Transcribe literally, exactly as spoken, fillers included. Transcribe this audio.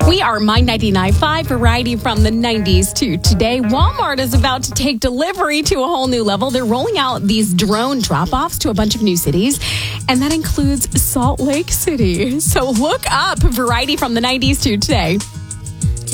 We are My ninety-nine point five, variety from the nineties to today. Walmart is about to take delivery to a whole new level. They're rolling out these drone drop-offs to a bunch of new cities, and that includes Salt Lake City. So look up variety from the nineties to today.